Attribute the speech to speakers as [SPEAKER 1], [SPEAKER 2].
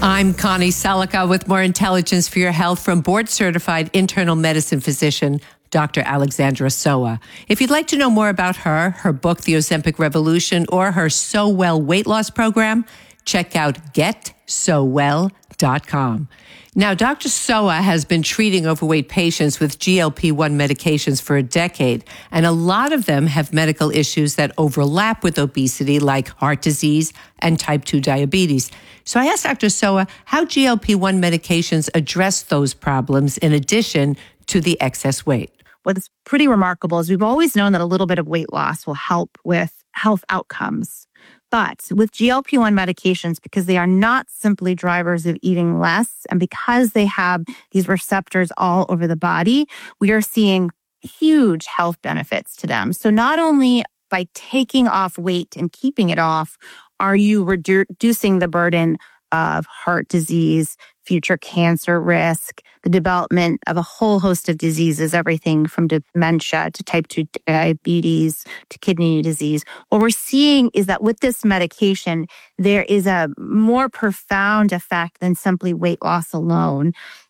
[SPEAKER 1] I'm Connie Selica with more intelligence for your health from board-certified internal medicine physician, Dr. Alexandra Soa. If you'd like to know more about her book, The Ozempic Revolution, or her So Well weight loss program, check out GetSoWell.com. Now, Dr. Soa has been treating overweight patients with GLP-1 medications for a decade, and a lot of them have medical issues that overlap with obesity, like heart disease and type 2 diabetes. So I asked Dr. Soa how GLP-1 medications address those problems in addition to the excess weight.
[SPEAKER 2] What's pretty remarkable is we've always known that a little bit of weight loss will help with health outcomes. But with GLP-1 medications, because they are not simply drivers of eating less, and because they have these receptors all over the body, we are seeing huge health benefits to them. So not only by taking off weight and keeping it off, are you reducing the burden of heart disease, future cancer risk, the development of a whole host of diseases, everything from dementia to type 2 diabetes to kidney disease. What we're seeing is that with this medication, there is a more profound effect than simply weight loss alone.